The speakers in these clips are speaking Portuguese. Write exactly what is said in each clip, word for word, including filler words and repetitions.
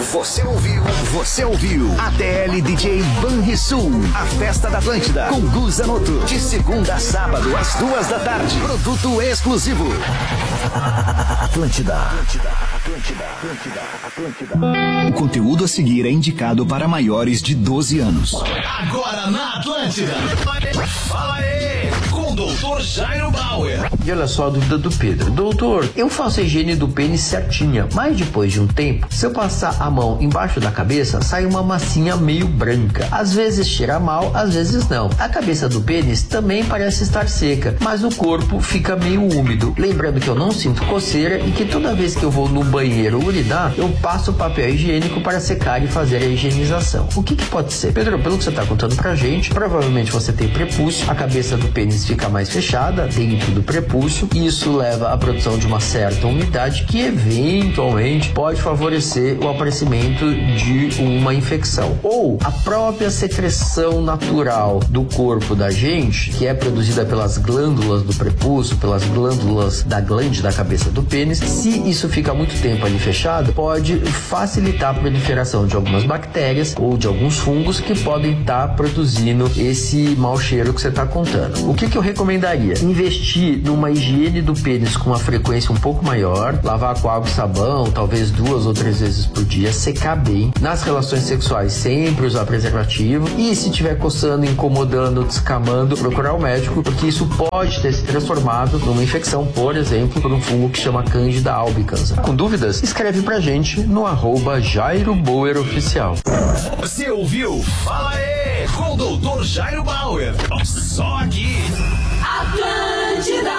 Você ouviu, você ouviu A T L D J Banrisul, a festa da Atlântida, com Gu Zanotto, de segunda a sábado, às duas da tarde. Produto exclusivo. Atlântida. Atlântida, Atlântida, Atlântida, Atlântida. O conteúdo a seguir é indicado para maiores de doze anos. Agora na Atlântida. Fala aí, com o doutor Jairo Bauer. E olha só a dúvida do Pedro. Doutor, eu faço a higiene do pênis certinha, mas depois de um tempo, se eu passar a mão embaixo da cabeça, sai uma massinha meio branca. Às vezes cheira mal, às vezes não. A cabeça do pênis também parece estar seca, mas o corpo fica meio úmido. Lembrando que eu não sinto coceira e que toda vez que eu vou no banheiro urinar, eu passo papel higiênico para secar e fazer a higienização. O que que pode ser? Pedro, pelo que você está contando pra gente, provavelmente você tem prepúcio, a cabeça do pênis fica mais fechada dentro do prepúcio e isso leva à produção de uma certa umidade que eventualmente pode favorecer o aparecimento de uma infecção. Ou a própria secreção natural do corpo da gente, que é produzida pelas glândulas do prepúcio, pelas glândulas da glande da cabeça do pênis, se isso fica muito tempo ali fechado, pode facilitar a proliferação de algumas bactérias ou de alguns fungos que podem estar produzindo esse mau cheiro que você está contando. O que que eu recomendaria? Investir numa higiene do pênis com uma frequência um pouco maior, lavar com água e sabão, talvez duas ou três vezes por dia, secar bem. Nas relações sexuais, sempre usar preservativo e se estiver coçando, incomodando, descamando, procurar o médico, porque isso pode ter se transformado numa infecção, por exemplo, por um fungo que chama Candida albicans. Com dúvidas? Escreve pra gente no arroba Jairo Bauer Oficial. Você ouviu? Fala aí, com o doutor Jairo Bauer. Só aqui. Atlântida.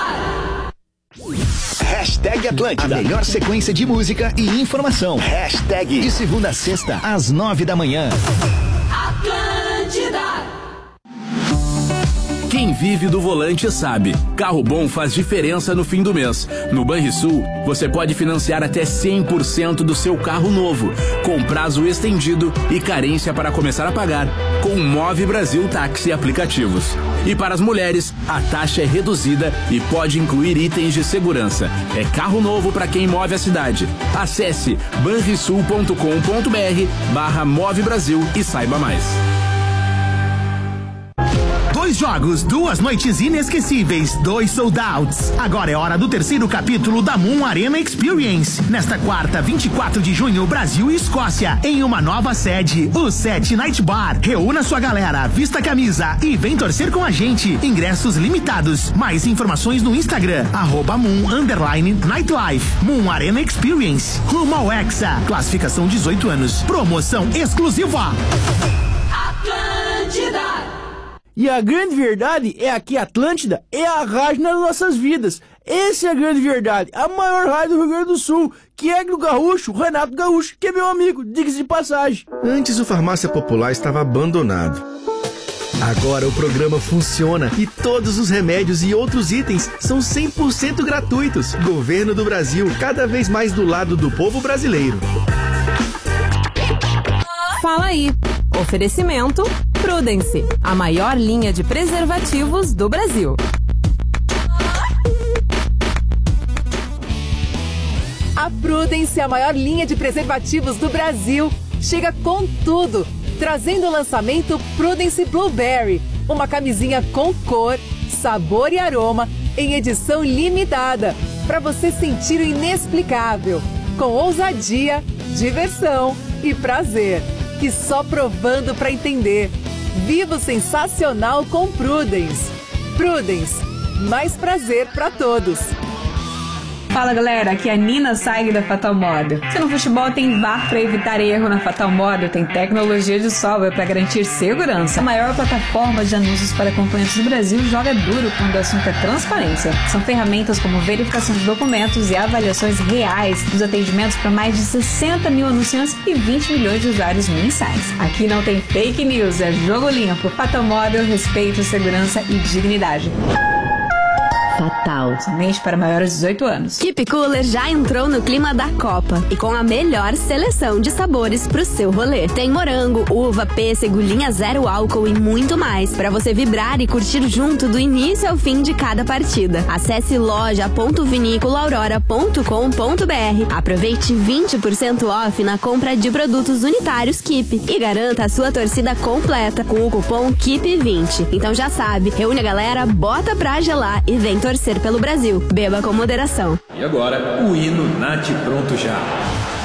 Hashtag Atlântida. A melhor sequência de música e informação. Hashtag de segunda a sexta, às nove da manhã. Atlântida. Quem vive do volante sabe, carro bom faz diferença no fim do mês. No Banrisul, você pode financiar até cem por cento do seu carro novo, com prazo estendido e carência para começar a pagar, com o Move Brasil Táxi Aplicativos. E para as mulheres, a taxa é reduzida e pode incluir itens de segurança. É carro novo para quem move a cidade. Acesse banrisul ponto com ponto br barra Move Brasil e saiba mais. Dois jogos, duas noites inesquecíveis, dois sold outs. Agora é hora do terceiro capítulo da Moon Arena Experience. Nesta quarta, vinte e quatro de junho, Brasil e Escócia, em uma nova sede, o Sete Night Bar. Reúna sua galera, vista a camisa e vem torcer com a gente. Ingressos limitados. Mais informações no Instagram, arroba Moon underline Nightlife. Moon Arena Experience. Rumo ao Hexa. Classificação dezoito anos. Promoção exclusiva. Atlântida. E a grande verdade é que Atlântida é a rádio nas nossas vidas. Essa é a grande verdade. A maior rádio do Rio Grande do Sul, que é do Gaúcho, Renato Gaúcho, que é meu amigo, diga-se de passagem. Antes o Farmácia Popular estava abandonado. Agora o programa funciona e todos os remédios e outros itens são cem por cento gratuitos. Governo do Brasil, cada vez mais do lado do povo brasileiro. Fala aí. Oferecimento Prudence, a maior linha de preservativos do Brasil. A Prudence, a maior linha de preservativos do Brasil, chega com tudo, trazendo o lançamento Prudence Blueberry, uma camisinha com cor, sabor e aroma em edição limitada, para você sentir o inexplicável, com ousadia, diversão e prazer. Que só provando para entender. Viva o sensacional com Prudence. Prudence, mais prazer para todos. Fala galera, aqui é a Nina Saig da Fatal Model. Se no futebol tem V A R para evitar erro, na Fatal Model tem tecnologia de sobra para garantir segurança. A maior plataforma de anúncios para acompanhantes do Brasil joga duro quando o assunto é transparência. São ferramentas como verificação de documentos e avaliações reais dos atendimentos para mais de sessenta mil anunciantes e vinte milhões de usuários mensais. Aqui não tem fake news, é jogo limpo. Fatal Model, respeito, segurança e dignidade. Fatal, somente para maiores de dezoito anos. Keep Cooler já entrou no clima da Copa e com a melhor seleção de sabores pro seu rolê. Tem morango, uva, pêssego, linha zero álcool e muito mais para você vibrar e curtir junto do início ao fim de cada partida. Acesse loja ponto vinícola aurora ponto com ponto br. Aproveite vinte por cento off na compra de produtos unitários Keep e garanta a sua torcida completa com o cupom Keep vinte. Então já sabe, reúne a galera, bota pra gelar e vem torcer pelo Brasil. Beba com moderação. E agora, o hino Nath Pronto Já.